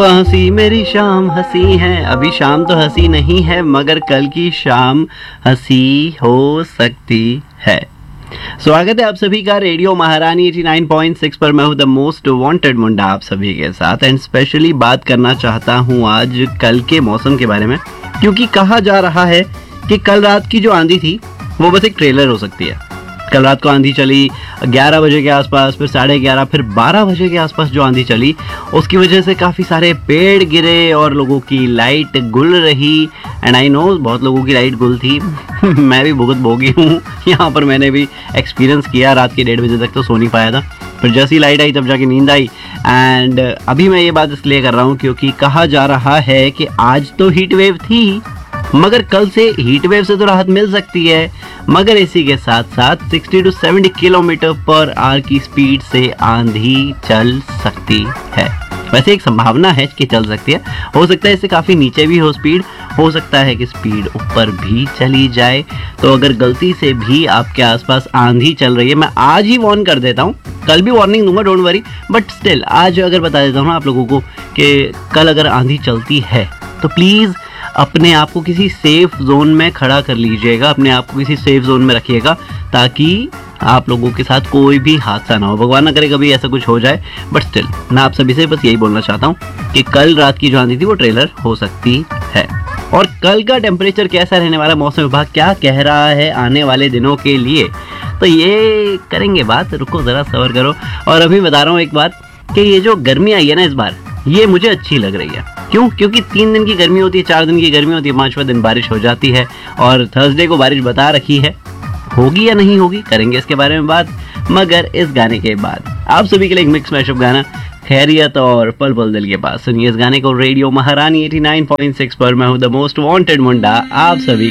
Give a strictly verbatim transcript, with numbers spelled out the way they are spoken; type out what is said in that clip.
हंसी मेरी शाम हंसी है, अभी शाम तो हंसी नहीं है मगर कल की शाम हंसी हो सकती है। स्वागत है आप सभी का रेडियो महारानी नवासी पॉइंट सिक्स पर। मैं हूं द मोस्ट वांटेड मुंडा आप सभी के साथ एंड स्पेशली बात करना चाहता हूं आज कल के मौसम के बारे में, क्योंकि कहा जा रहा है कि कल रात की जो आंधी थी वो बस एक ट्रेलर हो सकती है। कल रात को आंधी चली ग्यारह बजे के आसपास, फिर साढ़े ग्यारह, फिर बारह बजे के आसपास जो आंधी चली उसकी वजह से काफ़ी सारे पेड़ गिरे और लोगों की लाइट गुल रही। एंड आई नो बहुत लोगों की लाइट गुल थी मैं भी भुगत भोगी हूँ यहाँ पर, मैंने भी एक्सपीरियंस किया। रात के डेढ़ बजे तक तो सो नहीं पाया था, फिर जैसी लाइट आई तब जाके नींद आई। एंड अभी मैं ये बात इसलिए कर रहा हूँ क्योंकि कहा जा रहा है कि आज तो हीट वेव थी मगर कल से हीट वेव से तो राहत मिल सकती है, मगर इसी के साथ साथ साठ टू सत्तर किलोमीटर पर आवर की स्पीड से आंधी चल सकती है। वैसे एक संभावना है कि चल सकती है, हो सकता है इससे काफ़ी नीचे भी हो स्पीड, हो सकता है कि स्पीड ऊपर भी चली जाए। तो अगर गलती से भी आपके आसपास आंधी चल रही है, मैं आज ही वार्न कर देता हूँ, कल भी वार्निंग दूंगा, डोंट वरी, बट स्टिल आज अगर बता देता हूँ आप लोगों को कि कल अगर आंधी चलती है तो प्लीज़ अपने आप को किसी सेफ जोन में खड़ा कर लीजिएगा, अपने आप को किसी सेफ जोन में रखिएगा ताकि आप लोगों के साथ कोई भी हादसा ना हो। भगवान ना करे कभी ऐसा कुछ हो जाए, बट स्टिल मैं आप सभी से बस यही बोलना चाहता हूँ कि कल रात की जो आंधी थी वो ट्रेलर हो सकती है। और कल का टेम्परेचर कैसा रहने वाला, मौसम विभाग क्या कह रहा है आने वाले दिनों के लिए, तो ये करेंगे बात, रुको ज़रा सब्र करो। और अभी बता रहा हूँ एक बात कि ये जो गर्मी आई है ना इस बार, ये मुझे अच्छी लग रही है। क्यों? क्योंकि तीन दिन की गर्मी होती है, चार दिन की गर्मी होती है, पांचवा दिन बारिश हो जाती है और थर्सडे को बारिश बता रखी है। होगी या नहीं होगी करेंगे इसके बारे में बात, मगर इस गाने के बाद आप सभी के लिए एक मिक्स मैशअप गाना खैरियत और पल पल दिल के पास। सुनिए इस गाने को रेडियो महारानी नवासी पॉइंट सिक्स पर। मैं हूं द मोस्ट वांटेड मुंडा आप सभी